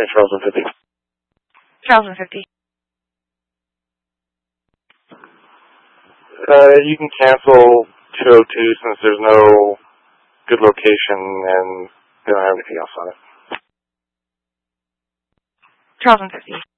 Charles 150. Charles 150. You can cancel 202 since there's no good location and they don't have anything else on it. Charles 150.